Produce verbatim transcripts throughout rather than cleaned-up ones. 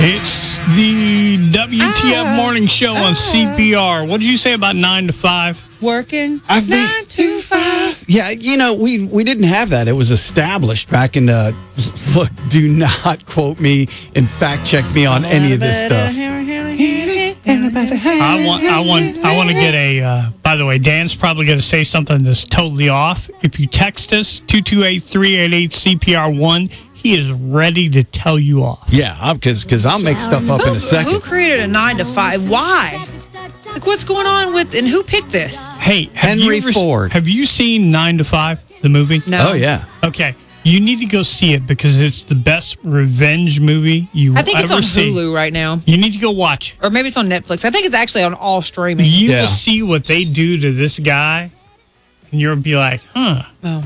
It's the W T F Ah, Morning Show on ah. C P R. What did you say about nine to five? Working I think- nine to five. Yeah, you know, we we didn't have that. It was established back in the. Look, do not quote me and fact check me on any of this stuff. I want, I want, I want to get a. Uh, by the way, Dan's probably going to say something that's totally off. If you text us two two eight three eight eight C P R one, he is ready to tell you off. Yeah, because because I'll make stuff up in a Who second. created a nine to five? Why? Like, what's going on with, and who picked this? Hey, have Henry you ever, Ford. Have you seen Nine to Five, the movie? No. Oh yeah, Okay, you need to go see it because it's the best revenge movie you will I think it's ever on see. Hulu right now. You need to go watch it. Or maybe it's on Netflix. I think it's actually on all streaming. You Yeah. will see what they do to this guy, and you'll be like, huh. Oh.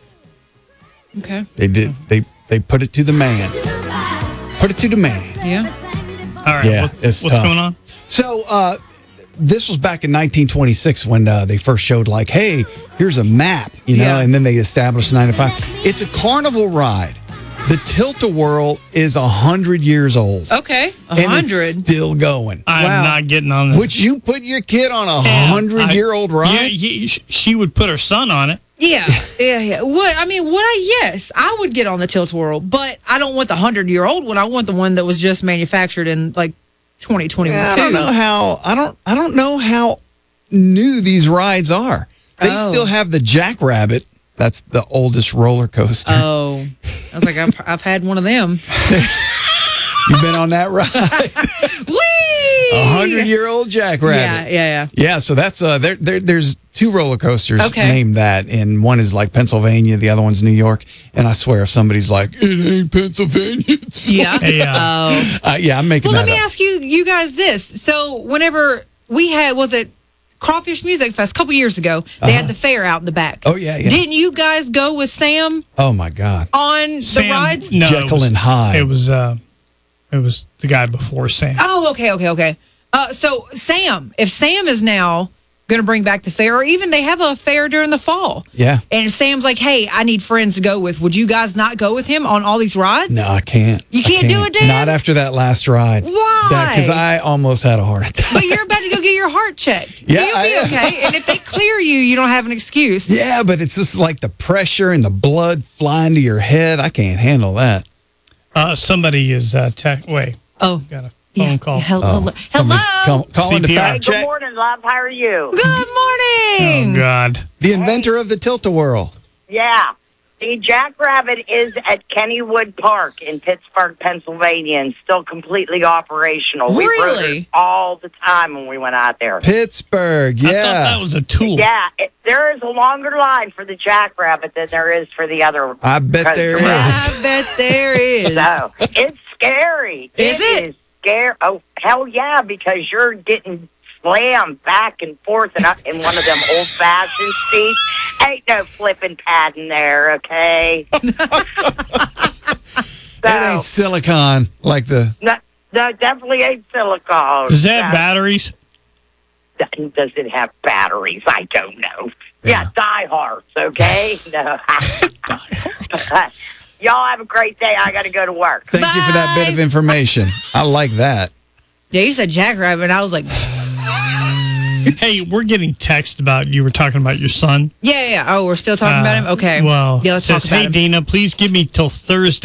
Okay. they did. They they put it to the man. Put it to the man. Yeah. All right, Yeah, what- it's what's tough. going on? So uh, this was back in nineteen twenty-six when uh, they first showed like, hey, here's a map, you know, Yeah. and then they established nine to five. It's a carnival ride. The Tilt-A-Whirl is a hundred years old. Okay. A And it's hundred. still going. I'm Wow. not getting on this. Would you put your kid on a And hundred-year-old I- ride? Yeah, he, sh- she would put her son on it. Yeah, yeah, yeah. What I mean, would I? Yes, I would get on the Tilt-A-Whirl, but I don't want the hundred-year-old one. I want the one that was just manufactured in like twenty twenty-one. Yeah, I don't know how. I don't. I don't know how new these rides are. They Oh. still have the Jackrabbit. That's the oldest roller coaster. Oh, I was like, I've, I've had one of them. You've been on that ride? Whee! A hundred-year-old Jackrabbit. Yeah, yeah, yeah. Yeah, so that's uh, there, there. There's two roller coasters Okay. named that, and one is like Pennsylvania, the other one's New York. And I swear, if somebody's like, "It ain't Pennsylvania," it's Yeah. Hey, uh, Oh. uh, yeah, I'm making Well, let that me up. ask you, you guys, this. So, whenever we had, was it Crawfish Music Fest a couple years ago? They had the fair out in the back. Oh, yeah, yeah. Didn't you guys go with Sam Oh my God, on Sam, the rides? No, Jekyll it was, and Hyde. It was, uh, it was the guy before Sam. Oh, okay, okay, okay. Uh, so Sam, if Sam is now going to bring back the fair, or even they have a fair during the fall, yeah. and Sam's like, "Hey, I need friends to go with. Would you guys not go with him on all these rides?" No, I can't. You I can't do it, Dan? Not after that last ride. Why? Because I almost had a heart attack. But you're about to go get your heart checked. Yeah, You'll be I- okay. And if they clear you, you don't have an excuse. Yeah, but it's just like the pressure and the blood flying to your head. I can't handle that. Uh, somebody is, uh, tech. Wait, Oh, got a phone yeah. call. Hello. Oh, hello. somebody's call- calling to C P R. fact Good check. morning, love. How are you? Good morning. Oh, God. The inventor of the Tilt-A-Whirl. Yeah. The Jackrabbit is at Kennywood Park in Pittsburgh, Pennsylvania, and still completely operational. We rode Really? it all the time when we went out there. Pittsburgh, I thought yeah. that was a tool. Yeah, it, there is a longer line for the Jackrabbit than there is for the other. I bet there coaster rides. is. I bet there is. So it's scary. Is it? is scary. Oh, hell yeah, because you're getting slammed back and forth and up in one of them old-fashioned seats. Ain't no flipping pad in there, okay? It ain't So, silicon like the. no, no, definitely ain't silicone. Does that have No. batteries? Does it have batteries? I don't know. Yeah, diehards, okay? No. Y'all have a great day. I got to go to work. Thank you for that bit of information. I like that. Yeah, you said Jackrabbit, and I was like, Hey, we're getting text about you were talking about your son. yeah, yeah, yeah. Oh, we're still talking about him? Okay. Well, Yeah, let's says, talk about hey, him. Dina, please give me till Thursday.